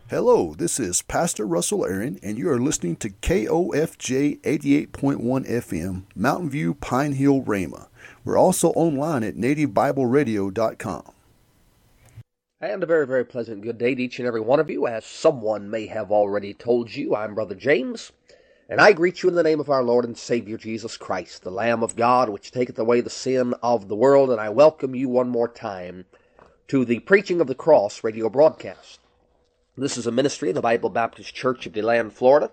Hello, this is Pastor Russell Aaron, and you are listening to KOFJ 88.1 FM, Mountain View, Pine Hill, Rama. We're also online at nativebibleradio.com. And a very, very pleasant good day to each and every one of you. As someone may have already told you, I'm Brother James, and I greet you in the name of our Lord and Savior Jesus Christ, the Lamb of God, which taketh away the sin of the world, and I welcome you one more time to the Preaching of the Cross radio broadcast. This is a ministry of the Bible Baptist Church of DeLand, Florida,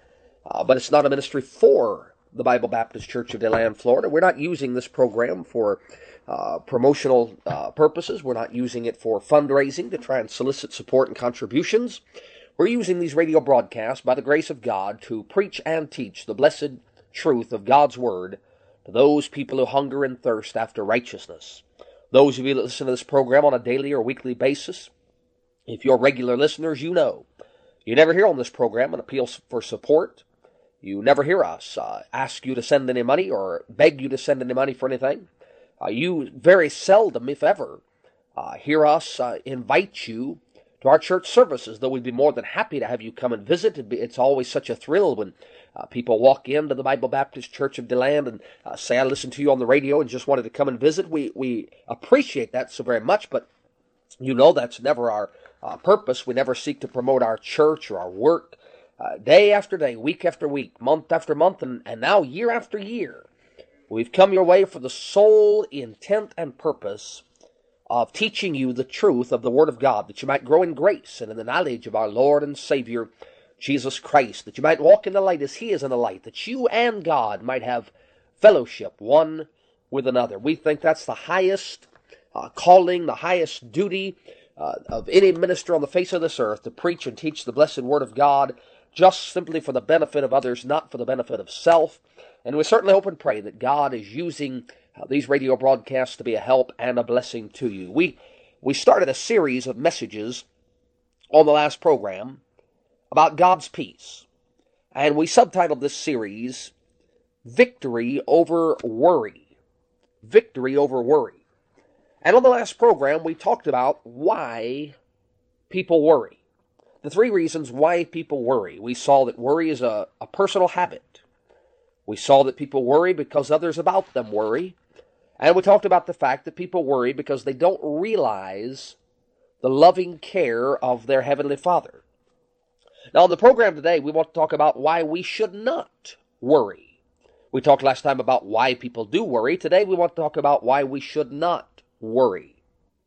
but it's not a ministry for the Bible Baptist Church of DeLand, Florida. We're not using this program for promotional purposes. We're not using it for fundraising to try and solicit support and contributions. We're using these radio broadcasts by the grace of God to preach and teach the blessed truth of God's Word to those people who hunger and thirst after righteousness. Those of you that listen to this program on a daily or weekly basis, if you're regular listeners, you know. You never hear on this program an appeal for support. You never hear us ask you to send any money or beg you to send any money for anything. You very seldom, if ever, hear us invite you to our church services, though we'd be more than happy to have you come and visit. It's always such a thrill when people walk into the Bible Baptist Church of DeLand and say, I listened to you on the radio and just wanted to come and visit. We appreciate that so very much, but you know that's never our purpose. We never seek to promote our church or our work. Day after day, week after week, month after month, and now year after year, we've come your way for the sole intent and purpose of teaching you the truth of the Word of God, that you might grow in grace and in the knowledge of our Lord and Savior, Jesus Christ, that you might walk in the light as He is in the light, that you and God might have fellowship one with another. We think that's the highest calling, the highest duty of any minister on the face of this earth, to preach and teach the blessed Word of God, just simply for the benefit of others, not for the benefit of self. And we certainly hope and pray that God is using these radio broadcasts to be a help and a blessing to you. We started a series of messages on the last program about God's peace, and we subtitled this series, Victory Over Worry. Victory Over Worry. And on the last program, we talked about why people worry. The three reasons why people worry. We saw that worry is a personal habit. We saw that people worry because others about them worry. And we talked about the fact that people worry because they don't realize the loving care of their Heavenly Father. Now, on the program today, we want to talk about why we should not worry. We talked last time about why people do worry. Today, we want to talk about why we should not worry.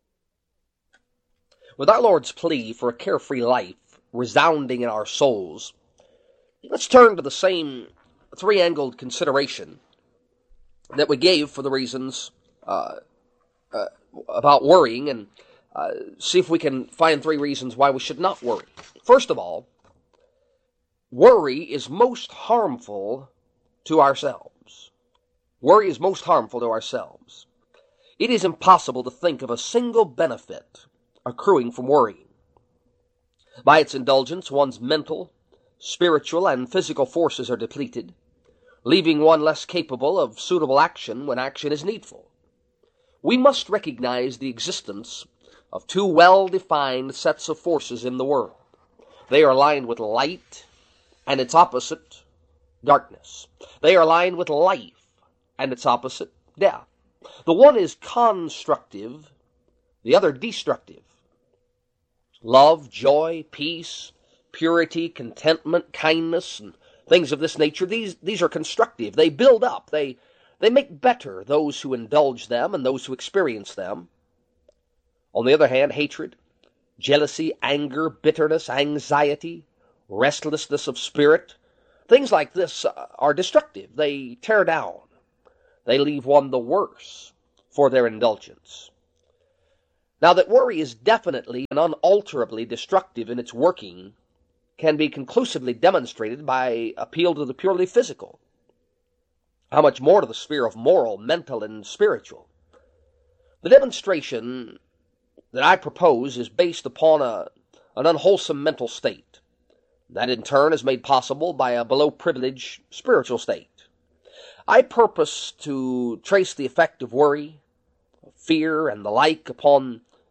With our Lord's plea for a carefree life resounding in our souls, let's turn to the same three-angled consideration that we gave for the reasons about worrying, and see if we can find three reasons why we should not worry. First of all, worry is most harmful to ourselves. Worry is most harmful to ourselves. It is impossible to think of a single benefit accruing from worrying. By its indulgence, one's mental, spiritual, and physical forces are depleted, leaving one less capable of suitable action when action is needful. We must recognize the existence of two well-defined sets of forces in the world. They are aligned with light and its opposite, darkness. They are aligned with life and its opposite, death. The one is constructive, the other destructive. Love, joy, peace, purity, contentment, kindness, and things of this nature, these are constructive. They build up. They make better those who indulge them and those who experience them. On the other hand, hatred, jealousy, anger, bitterness, anxiety, restlessness of spirit, things like this are destructive. They tear down. They leave one the worse for their indulgence. Now, that worry is definitely and unalterably destructive in its working can be conclusively demonstrated by appeal to the purely physical. How much more to the sphere of moral, mental, and spiritual? The demonstration that I propose is based upon an unwholesome mental state. That in turn is made possible by a below-privileged spiritual state. I purpose to trace the effect of worry, fear, and the like upon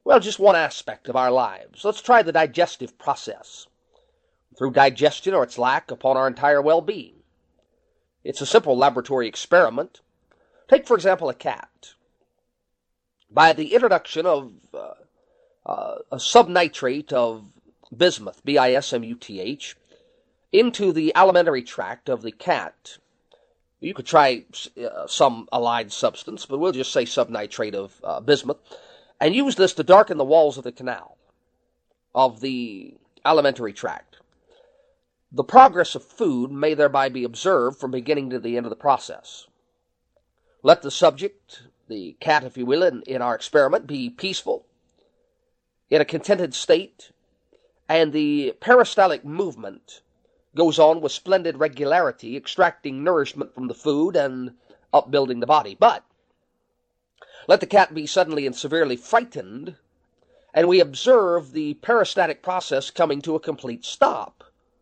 Well, just one aspect of our lives. Let's try the digestive process. Through digestion or its lack upon our entire well-being. It's a simple laboratory experiment. Take, for example, a cat. By the introduction of a subnitrate of bismuth, bismuth, into the alimentary tract of the cat, you could try some allied substance, but we'll just say subnitrate of bismuth, and use this to darken the walls of the canal of the alimentary tract. The progress of food may thereby be observed from beginning to the end of the process. Let the subject, the cat, if you will, in our experiment, be peaceful, in a contented state, and the peristaltic movement goes on with splendid regularity, extracting nourishment from the food and upbuilding the body. But let the cat be suddenly and severely frightened, and we observe the peristaltic process coming to a complete stop.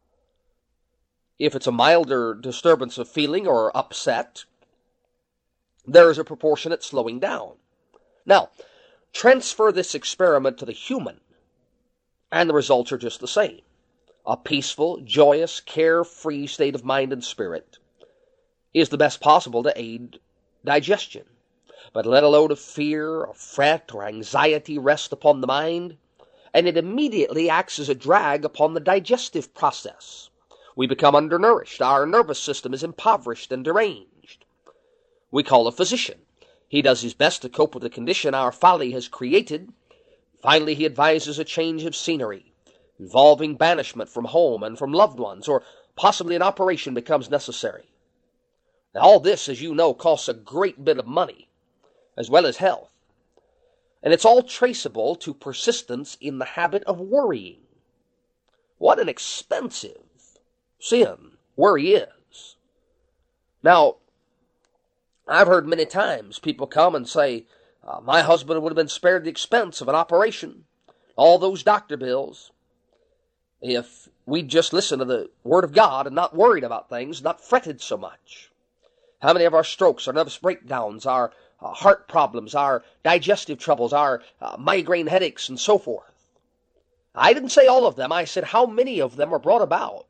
If it's a milder disturbance of feeling or upset, there is a proportionate slowing down. Now, transfer this experiment to the human, and the results are just the same. A peaceful, joyous, carefree state of mind and spirit is the best possible to aid digestion. But let a load of fear, or fret, or anxiety rest upon the mind, and it immediately acts as a drag upon the digestive process. We become undernourished. Our nervous system is impoverished and deranged. We call a physician. He does his best to cope with the condition our folly has created. Finally, he advises a change of scenery, involving banishment from home and from loved ones, or possibly an operation becomes necessary. Now, all this, as you know, costs a great bit of money, as well as health. And it's all traceable to persistence in the habit of worrying. What an expensive sin worry is. Now, I've heard many times people come and say, my husband would have been spared the expense of an operation, all those doctor bills, if we'd just listened to the Word of God and not worried about things, not fretted so much. How many of our strokes, our nervous breakdowns, our heart problems, our digestive troubles, our migraine headaches, and so forth? I didn't say all of them. I said how many of them are brought about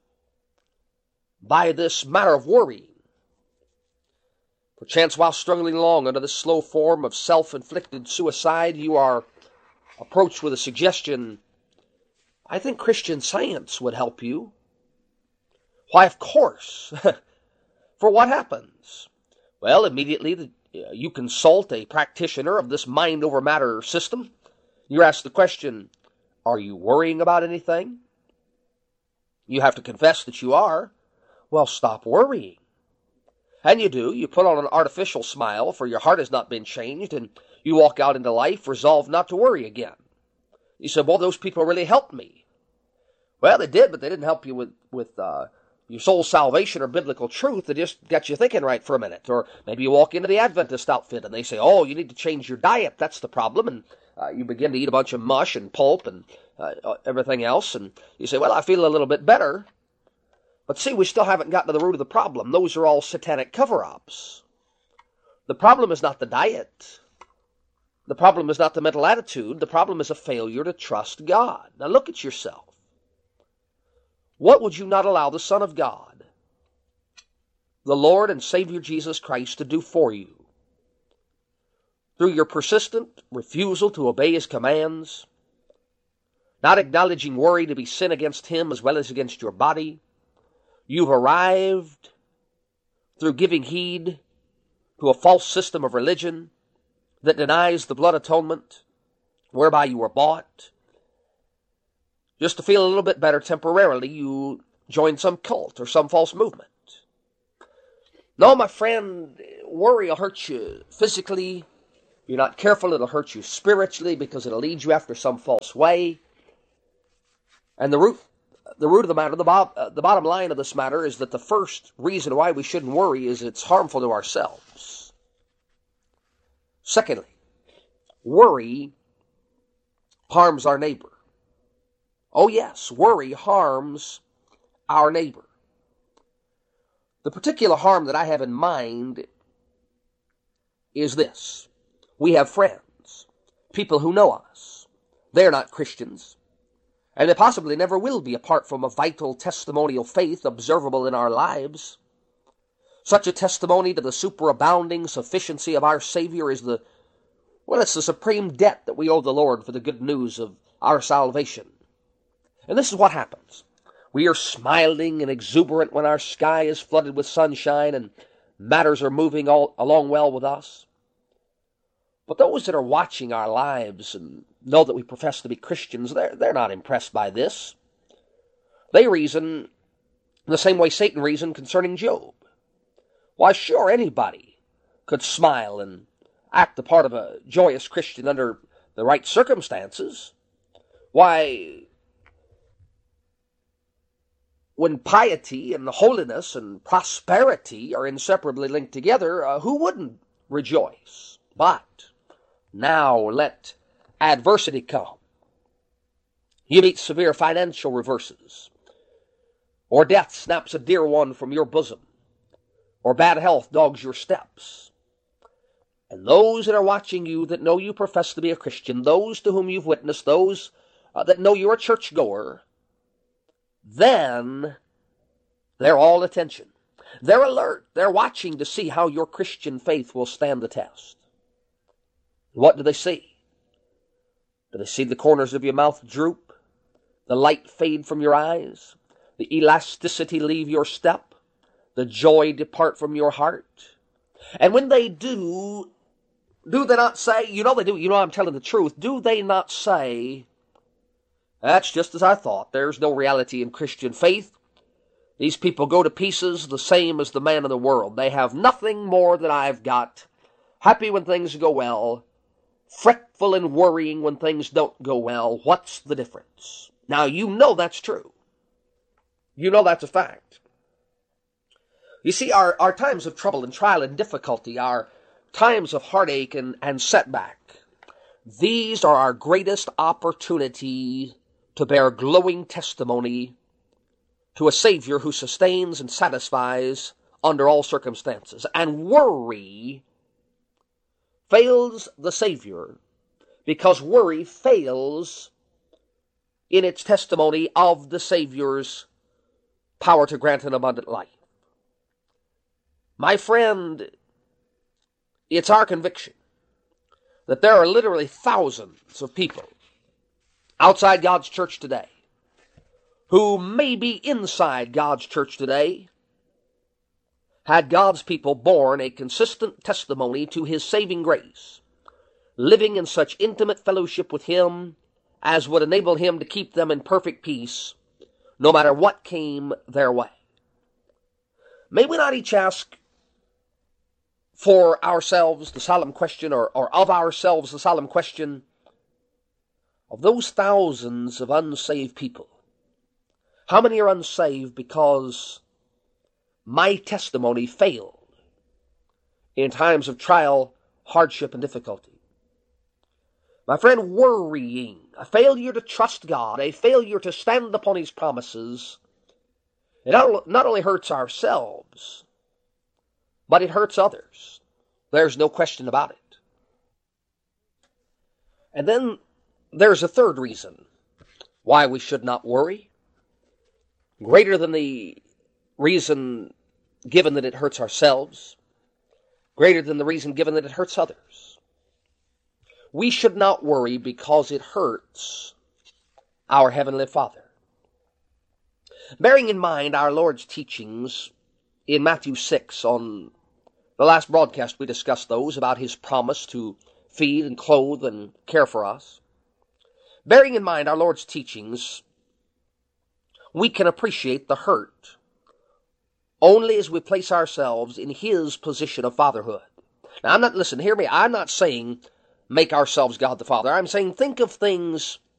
by this matter of worrying. Perchance while struggling along under this slow form of self-inflicted suicide, you are approached with a suggestion, I think Christian Science would help you. Why, of course. For what happens? Well, immediately you consult a practitioner of this mind over matter system. You're asked the question, are you worrying about anything? You have to confess that you are. Well, stop worrying. And you do. You put on an artificial smile, for your heart has not been changed, and you walk out into life resolved not to worry again. You said, well, those people really helped me. Well, they did, but they didn't help you with your soul's salvation or biblical truth. They just got you thinking right for a minute. Or maybe you walk into the Adventist outfit and they say, oh, you need to change your diet. That's the problem. And you begin to eat a bunch of mush and pulp and everything else. And you say, well, I feel a little bit better. But see, we still haven't gotten to the root of the problem. Those are all satanic cover-ups. The problem is not the diet. The problem is not the mental attitude. The problem is a failure to trust God. Now look at yourself. What would you not allow the Son of God, the Lord and Savior Jesus Christ, to do for you? Through your persistent refusal to obey His commands, not acknowledging worry to be sin against Him as well as against your body, you've arrived, through giving heed to a false system of religion that denies the blood atonement whereby you were bought. Just to feel a little bit better temporarily, you join some cult or some false movement. No, my friend, worry will hurt you physically. If you're not careful, it'll hurt you spiritually because it'll lead you after some false way. And the root of the matter, the bottom line of this matter is that the first reason why we shouldn't worry is it's harmful to ourselves. Secondly, worry harms our neighbor. Oh yes, worry harms our neighbor. The particular harm that I have in mind is this. We have friends, people who know us. They're not Christians, and they possibly never will be apart from a vital testimonial faith observable in our lives. Such a testimony to the superabounding sufficiency of our Savior is it's the supreme debt that we owe the Lord for the good news of our salvation. And this is what happens. We are smiling and exuberant when our sky is flooded with sunshine and matters are moving along well with us. But those that are watching our lives and know that we profess to be Christians, they're not impressed by this. They reason in the same way Satan reasoned concerning Job. Why, sure, anybody could smile and act the part of a joyous Christian under the right circumstances. Why, when piety and holiness and prosperity are inseparably linked together, who wouldn't rejoice? But now let adversity come. You meet severe financial reverses, or death snaps a dear one from your bosom, or bad health dogs your steps. And those that are watching you that know you profess to be a Christian, those to whom you've witnessed, those that know you're a churchgoer, then they're all attention. They're alert. They're watching to see how your Christian faith will stand the test. What do they see? Do they see the corners of your mouth droop, the light fade from your eyes, the elasticity leave your step, the joy depart from your heart? And when they do they not say, they do, I'm telling the truth, do they not say, that's just as I thought, there's no reality in Christian faith, these people go to pieces the same as the man of the world, they have nothing more than I've got, happy when things go well, fretful and worrying when things don't go well, what's the difference? Now, that's true. That's a fact. You see, our times of trouble and trial and difficulty, our times of heartache and setback, these are our greatest opportunity to bear glowing testimony to a Savior who sustains and satisfies under all circumstances. And worry fails the Savior because worry fails in its testimony of the Savior's power to grant an abundant life. My friend, it's our conviction that there are literally thousands of people outside God's church today who may be inside God's church today had God's people borne a consistent testimony to His saving grace, living in such intimate fellowship with Him as would enable Him to keep them in perfect peace no matter what came their way. May we not each ask for ourselves the solemn question, or of ourselves the solemn question, of those thousands of unsaved people, how many are unsaved because my testimony failed in times of trial, hardship, and difficulty? My friend, worrying, a failure to trust God, a failure to stand upon His promises, it not only hurts ourselves, but it hurts others. There's no question about it. And then there's a third reason why we should not worry, greater than the reason given that it hurts ourselves, greater than the reason given that it hurts others. We should not worry because it hurts our Heavenly Father. Bearing in mind our Lord's teachings in Matthew 6, on the last broadcast we discussed those about His promise to feed and clothe and care for us. Bearing in mind our Lord's teachings, we can appreciate the hurt only as we place ourselves in His position of fatherhood. Now, hear me, I'm not saying make ourselves God the Father. I'm saying think of things